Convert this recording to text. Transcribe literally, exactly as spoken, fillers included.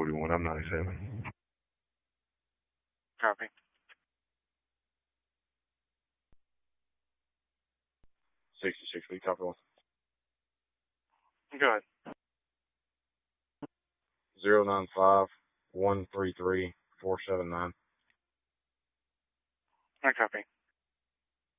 forty-one. I'm ninety-seven. Copy. sixty-six, we copy one. Go ahead. zero nine five, one three three, four seven nine. I copy.